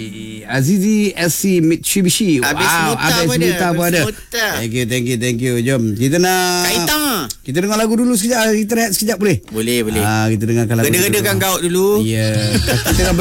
Azizi SC Mitsubishi. Habis Muta pun ada. Thank you. Jom kita nak kita dengar lagu dulu sekejap. Kita rehat sekejap boleh? Boleh. Kita dengarkan lagu. Gede-gedekan kau dulu. Ya. Kita tengah